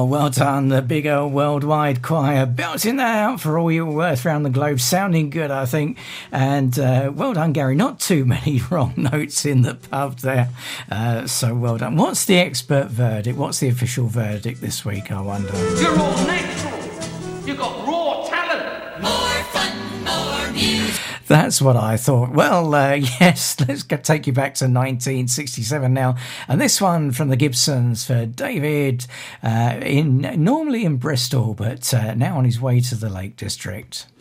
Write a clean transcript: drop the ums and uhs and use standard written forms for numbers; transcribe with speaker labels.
Speaker 1: Well done, the big old worldwide choir, belting that out for all you're worth around the globe, sounding good, I think. And well done, Gary. Not too many wrong notes in the pub there, so well done. What's the expert verdict? What's the official verdict this week, I wonder?
Speaker 2: You're all natural. You've got raw talent.
Speaker 3: More fun, more music.
Speaker 1: That's what I thought. Well, yes, let's take you back to 1967 now. And this one from the Gibsons for David, normally in Bristol, but now on his way to the Lake District.